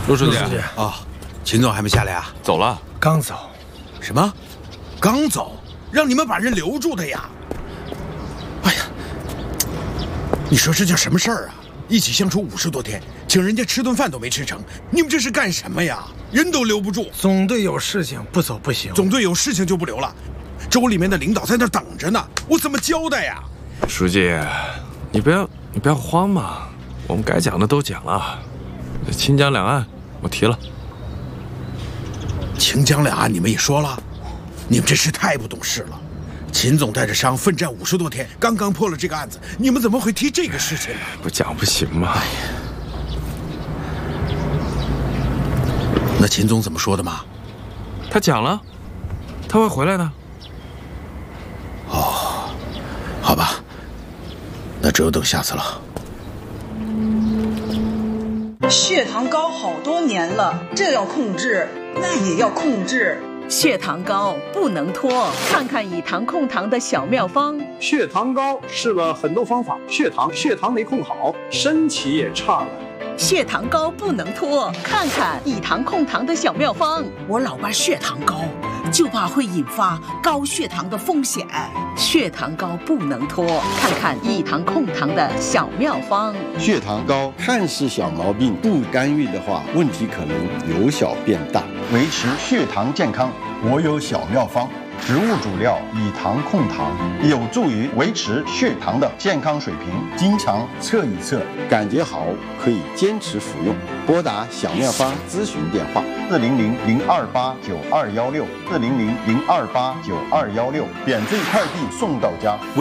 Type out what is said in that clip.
陆书记啊，秦总还没下来啊？ 走了， 刚走。 什么？刚走？让你们把人留住的呀？哎呀，你说这叫什么事儿啊？一起相处50多天，请人家吃顿饭都没吃成，你们这是干什么呀？人都留不住。 总队有事情，不走不行。 总队有事情就不留了，州里面的领导在那等着呢，我怎么交代呀？ 书记，你不要慌嘛，我们该讲的都讲了，秦江两岸我提了。 秦江两岸你们也说了，你们真是太不懂事了。秦总带着伤奋战50多天，刚刚破了这个案子，你们怎么会提这个事情呢？ 不讲不行吗？哎呀， 那秦总怎么说的嘛？ 他讲了，他会回来的。 哦，好吧，那只有等下次了。 血糖高好多年了，这要控制，那也要控制。 血糖高不能拖，看看以糖控糖的小妙方。 血糖高试了很多方法，血糖没控好，身体也差了。 血糖高不能拖，看看以糖控糖的小妙方。 我老爸血糖高，就怕会引发高血糖的风险。 血糖高不能拖，看看以糖控糖的小妙方。 血糖高看似小毛病，不干预的话，问题可能由小变大。 维持血糖健康，我有小妙方。植物主料以糖控糖，有助于维持血糖的健康水平。经常测一测， 感觉好可以坚持服用。拨打小妙方咨询电话 400-028-9216，400-028-9216，免费快递送到家。